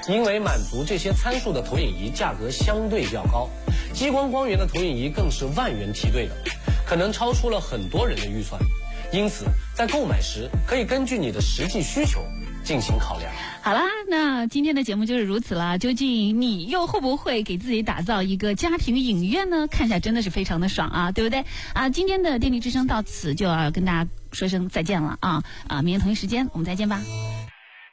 因为满足这些参数的投影仪价格相对较高，激光光源的投影仪更是万元梯队的，可能超出了很多人的预算。因此，在购买时可以根据你的实际需求进行考量。 好啦，那今天的节目就是如此啦。究竟你又会不会给自己打造一个家庭影院呢？看起来真的是非常的爽啊，对不对啊？今天的电力之声到此就要跟大家说声再见了啊！明天同一时间我们再见吧。